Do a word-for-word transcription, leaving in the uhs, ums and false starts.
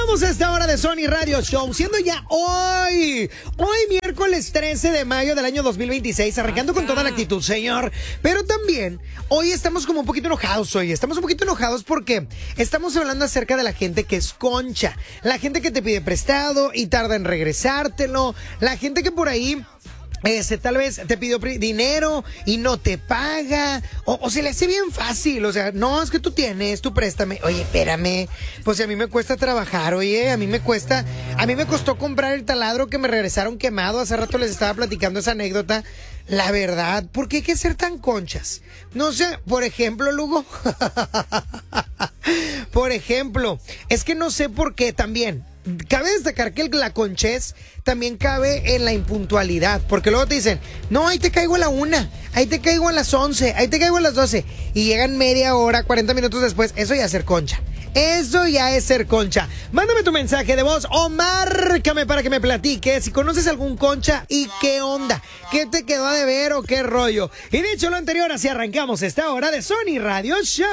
Arrancamos a esta hora de Sony Radio Show, siendo ya hoy, hoy miércoles trece de mayo del año dos mil veintiséis, arrancando con toda la actitud, señor. Pero también, hoy estamos como un poquito enojados hoy, estamos un poquito enojados porque estamos hablando acerca de la gente que es concha, la gente que te pide prestado y tarda en regresártelo, la gente que por ahí... Este, tal vez te pidió dinero y no te paga, o, o se le hace bien fácil, o sea, no, es que tú tienes, tú préstame, oye, espérame, pues si a mí me cuesta trabajar, oye, a mí me cuesta, a mí me costó comprar el taladro que me regresaron quemado, hace rato les estaba platicando esa anécdota, la verdad, ¿por qué hay que ser tan conchas? No sé, por ejemplo, Lugo, por ejemplo, es que no sé por qué también. Cabe destacar que la conchez también cabe en la impuntualidad, porque luego te dicen, no, ahí te caigo a la una, ahí te caigo a las once, ahí te caigo a las doce, y llegan media hora, cuarenta minutos después. Eso ya es ser concha, eso ya es ser concha. Mándame tu mensaje de voz o márcame para que me platiques si conoces algún concha y qué onda, qué te quedó a deber o qué rollo. Y dicho lo anterior, así arrancamos esta hora de Sony Radio Show.